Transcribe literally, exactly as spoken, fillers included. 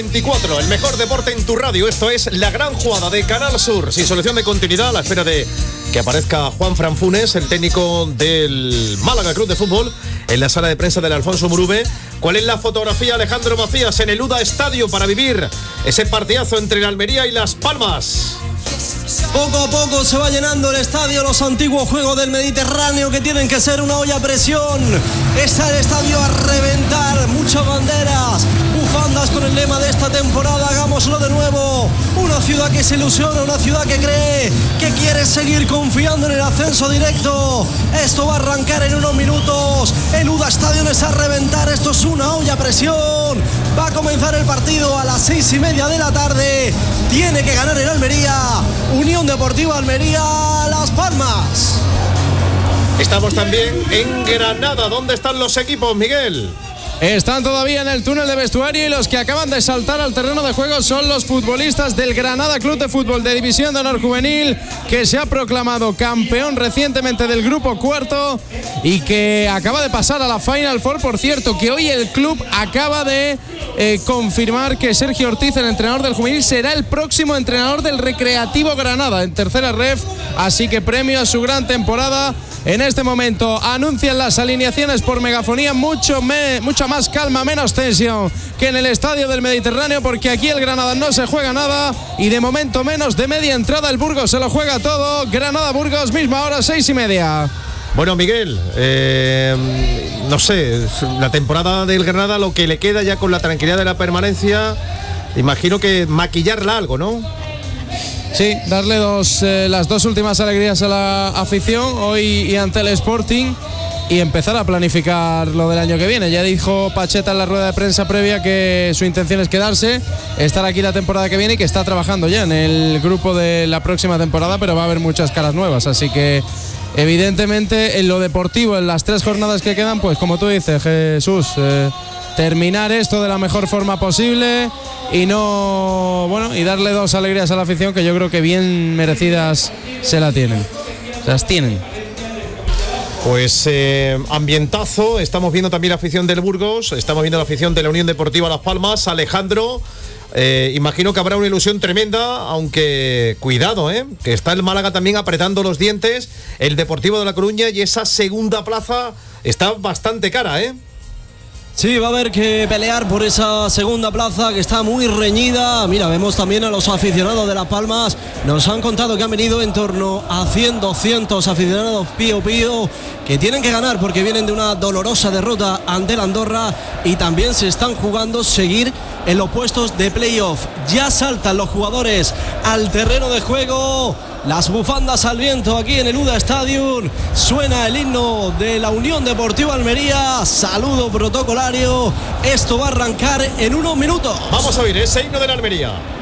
veinticuatro, el mejor deporte en tu radio. Esto es La Gran Jugada de Canal Sur. Sin solución de continuidad, a la espera de que aparezca Juanfran Funes, el técnico del Málaga Club de Fútbol, en la sala de prensa del Alfonso Murube. ¿Cuál es la fotografía, Alejandro Macías, en el U D A Estadio para vivir ese partidazo entre la Almería y Las Palmas? Poco a poco se va llenando el estadio, los antiguos juegos del Mediterráneo que tienen que ser una olla a presión. Está el estadio a reventar, muchas banderas, bufandas con el lema de esta temporada, hagámoslo de nuevo. Una ciudad que se ilusiona, una ciudad que cree, que quiere seguir confiando en el ascenso directo. Esto va a arrancar en unos minutos, el U D A Estadio es a reventar, esto es una olla a presión. Va a comenzar el partido a las seis y media de la tarde, tiene que ganar el Almería. Unión Deportiva Almería, Las Palmas. Estamos también en Granada. ¿Dónde están los equipos, Miguel? Están todavía en el túnel de vestuario y los que acaban de saltar al terreno de juego son los futbolistas del Granada Club de Fútbol de División de Honor Juvenil, que se ha proclamado campeón recientemente del grupo cuarto y que acaba de pasar a la Final Four. Por cierto, que hoy el club acaba de eh, confirmar que Sergio Ortiz, el entrenador del juvenil, será el próximo entrenador del Recreativo Granada en tercera ref, así que premio a su gran temporada. En este momento anuncian las alineaciones por megafonía, mucho me, mucha más calma, menos tensión que en el Estadio del Mediterráneo, porque aquí el Granada no se juega nada y de momento menos de media entrada el Burgos se lo juega todo. Granada-Burgos, misma hora, seis y media. Bueno, Miguel, eh, no sé, la temporada del Granada, lo que le queda ya con la tranquilidad de la permanencia, imagino que maquillarla algo, ¿no? Sí, darle dos, eh, las dos últimas alegrías a la afición hoy y ante el Sporting y empezar a planificar lo del año que viene. Ya dijo Pacheta en la rueda de prensa previa que su intención es quedarse, estar aquí la temporada que viene y que está trabajando ya en el grupo de la próxima temporada, pero va a haber muchas caras nuevas, así que evidentemente en lo deportivo, en las tres jornadas que quedan, pues como tú dices, Jesús, eh, terminar esto de la mejor forma posible y no, bueno, y darle dos alegrías a la afición que yo creo que bien merecidas se la tienen, se las tienen. Pues eh, ambientazo, estamos viendo también la afición del Burgos, estamos viendo la afición de la Unión Deportiva Las Palmas. Alejandro, eh, imagino que habrá una ilusión tremenda, aunque cuidado, eh, que está el Málaga también apretando los dientes, el Deportivo de La Coruña, y esa segunda plaza está bastante cara, eh. Sí, va a haber que pelear por esa segunda plaza que está muy reñida. Mira, vemos también a los aficionados de Las Palmas. Nos han contado que han venido en torno a cien, doscientos aficionados pío pío que tienen que ganar porque vienen de una dolorosa derrota ante el Andorra y también se están jugando seguir en los puestos de playoff. Ya saltan los jugadores al terreno de juego. Las bufandas al viento aquí en el U D A Stadium. Suena el himno de la Unión Deportiva Almería. Saludo protocolario. Esto va a arrancar en unos minutos. Vamos a oír ese himno de la Almería.